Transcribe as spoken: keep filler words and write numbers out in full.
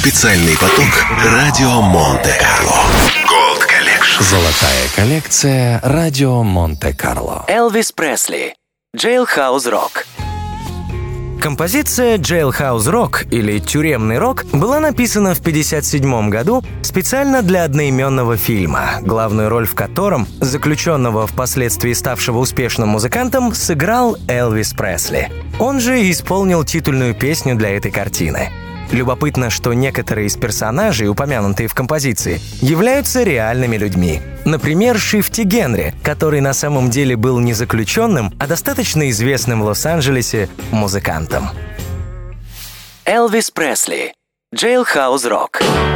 Специальный поток радио Монте-Карло. Gold Collection. Золотая коллекция радио Монте-Карло. Элвис Пресли. Jailhouse Rock. Композиция Jailhouse Rock или «Тюремный рок» была написана в пятьдесят седьмом году специально для одноименного фильма, главную роль в котором, заключенного впоследствии ставшего успешным музыкантом, сыграл Элвис Пресли. Он же исполнил титульную песню для этой картины. Любопытно, что некоторые из персонажей, упомянутые в композиции, являются реальными людьми. Например, Шифти Генри, который на самом деле был не заключенным, а достаточно известным в Лос-Анджелесе музыкантом. Элвис Пресли. Jailhouse Rock.